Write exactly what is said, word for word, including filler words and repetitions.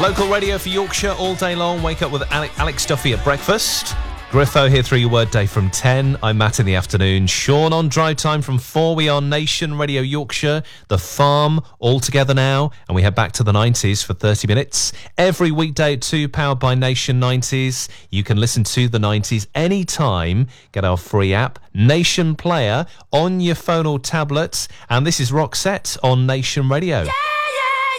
Local radio for Yorkshire all day long. Wake up with Alex, Alex Duffy at breakfast. Griffo here through your word day from ten. I'm Matt in the afternoon. Sean on drive time from four. We are Nation Radio Yorkshire, The Farm, all together now. And we head back to the nineties for thirty minutes. Every weekday at two, powered by Nation nineties. You can listen to the nineties anytime. Get our free app, Nation Player, on your phone or tablet. And this is Roxette on Nation Radio. Yeah!